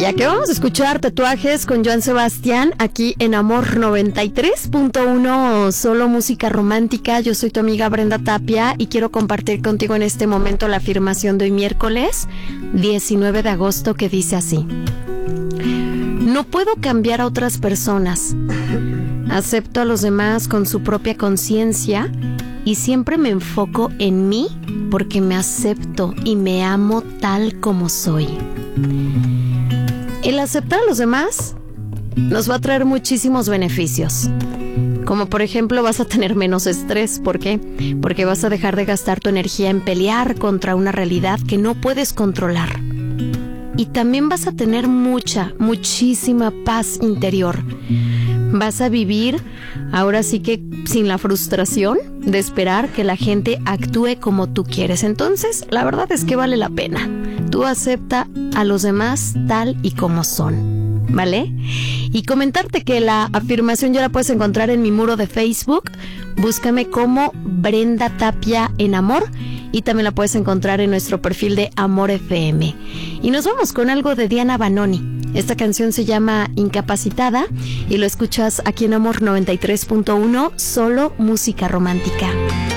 Ya que vamos a escuchar Tatuajes con Joan Sebastián aquí en Amor 93.1, solo música romántica. Yo soy tu amiga Brenda Tapia y quiero compartir contigo en este momento la afirmación de hoy miércoles 19 de agosto que dice así: no puedo cambiar a otras personas, acepto a los demás con su propia conciencia y siempre me enfoco en mí porque me acepto y me amo tal como soy. El aceptar a los demás nos va a traer muchísimos beneficios. Como por ejemplo vas a tener menos estrés. ¿Por qué? Porque vas a dejar de gastar tu energía en pelear contra una realidad que no puedes controlar. Y también vas a tener muchísima paz interior. Vas a vivir ahora sí que sin la frustración de esperar que la gente actúe como tú quieres. Entonces, la verdad es que vale la pena. Tú acepta a los demás tal y como son, ¿vale? Y comentarte que la afirmación ya la puedes encontrar en mi muro de Facebook. Búscame como Brenda Tapia en Amor. Y también la puedes encontrar en nuestro perfil de Amor FM. Y nos vamos con algo de Diana Banoni. Esta canción se llama Incapacitada y lo escuchas aquí en Amor 93.1, solo música romántica.